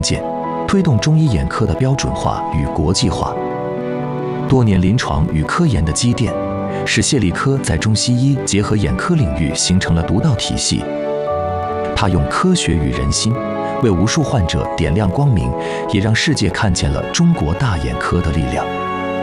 键，推动中医眼科的标准化与国际化。多年临床与科研的积淀，使谢立科在中西医结合眼科领域形成了独到体系。他用科学与人心，为无数患者点亮光明，也让世界看见了中国大眼科的力量。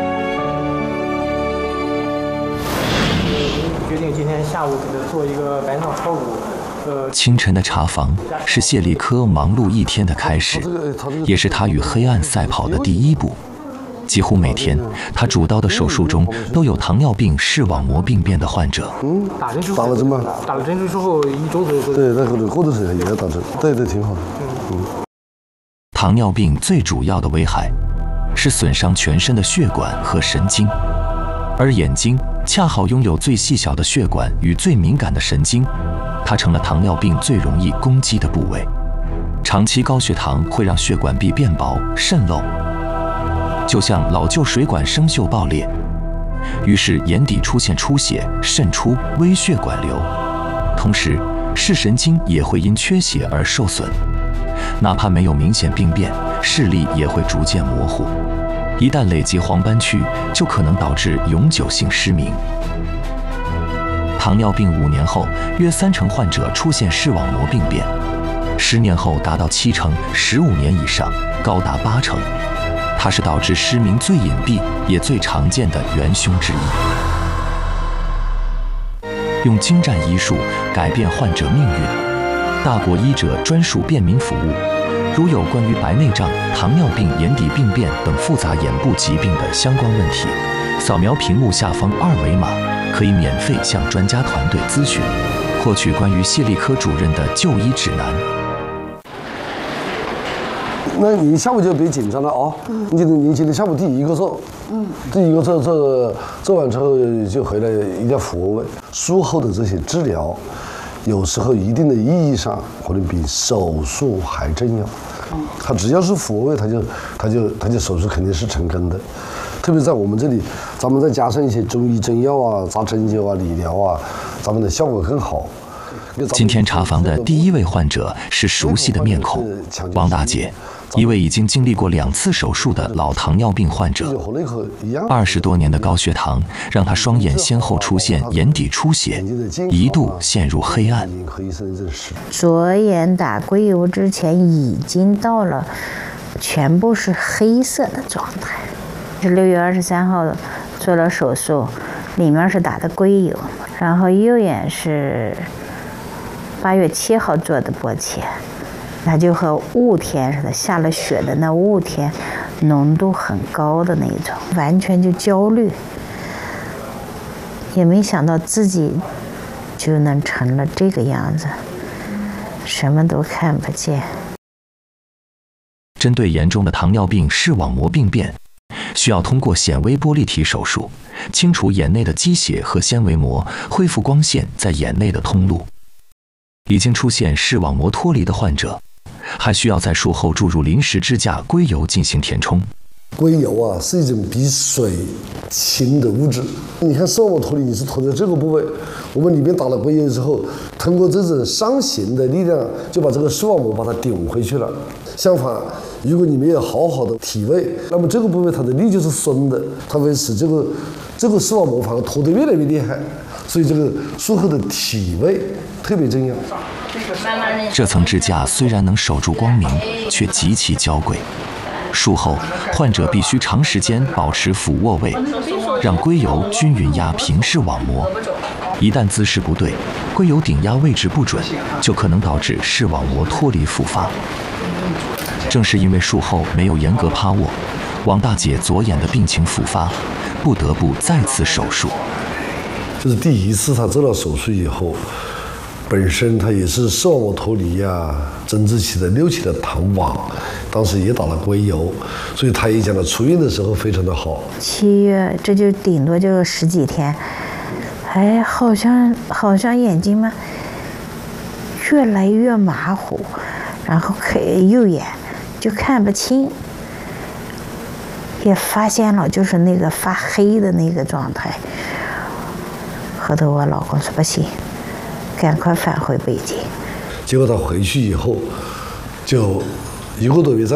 决定今天下午给他做一个白脑超骨。 清晨的查房是谢立科忙碌一天的开始，也是他与黑暗赛跑的第一步。几乎每天，他主刀的手术中都有糖尿病视网膜病变的患者。 打针之后， 打了针吗？ 打了针之后1周左右。 对，那过段时间也要打针。对，挺好的。 糖尿病最主要的危害是损伤全身的血管和神经，而眼睛恰好拥有最细小的血管与最敏感的神经，它成了糖尿病最容易攻击的部位。长期高血糖会让血管壁变薄、渗漏，就像老旧水管生锈爆裂，于是眼底出现出血、渗出、微血管瘤。同时，视神经也会因缺血而受损，哪怕没有明显病变，视力也会逐渐模糊。一旦累积黄斑区，就可能导致永久性失明。糖尿病5年后，约30%患者出现视网膜病变，10年后达到70%，15年以上高达80%。它是导致失明最隐蔽也最常见的元凶之一。用精湛医术改变患者命运，大国医者专属便民服务。如有关于白内障、糖尿病、眼底病变等复杂眼部疾病的相关问题，扫描屏幕下方2维码，可以免费向专家团队咨询，获取关于谢立科主任的就医指南。 那你下午就别紧张了啊！你今天下午第一个做，第一个做完之后就回来一定要抚慰。术后的这些治疗，有时候一定的意义上可能比手术还重要。他只要是抚慰，他就手术肯定是成功的。特别在我们这里，咱们再加上一些中医针药啊、扎针灸啊、理疗啊，咱们的效果更好。 今天查房的第一位患者是熟悉的面孔，王大姐，一位已经经历过2次手术的老糖尿病患者。20多年的高血糖让她双眼先后出现眼底出血，一度陷入黑暗。 左眼打硅油之前已经到了全部是黑色的状态。是6月23号做了手术，里面是打的硅油，然后右眼是8月7号做的玻切，它就和雾天似的，下了雪的那雾天，浓度很高的那种，完全就焦虑，也没想到自己就能成了这个样子，什么都看不见。 针对严重的糖尿病视网膜病变，需要通过显微玻璃体手术，清除眼内的积血和纤维膜，恢复光线在眼内的通路。已经出现视网膜脱离的患者，还需要在术后注入临时支架硅油进行填充。 硅油啊是一种比水轻的物质。你看视网膜脱离，你是脱在这个部位，我们里面打了硅油之后，通过这种上行的力量，就把这个视网膜把它顶回去了。相反，如果你没有好好的体位，那么这个部位它的力就是松的，它会使这个视网膜反而脱得越来越厉害。所以这个术后的体位特别重要。 这层支架虽然能守住光明，却极其娇贵。术后，患者必须长时间保持俯卧位，让硅油均匀压平视网膜。一旦姿势不对，硅油顶压位置不准，就可能导致视网膜脱离复发。正是因为术后没有严格趴卧，王大姐左眼的病情复发，不得不再次手术。 就是第一次他做了手术以后，本身他也是视网膜脱离呀、增殖期的6期的糖网，当时也打了硅油，所以他也讲了出院的时候非常的好。 7月这就顶多就10几天，哎，好像眼睛嘛越来越马虎，然后右眼就看不清，也发现了就是那个发黑的那个状态。后头我老公说不行，赶快返回北京。 结果他回去以后，就1个多月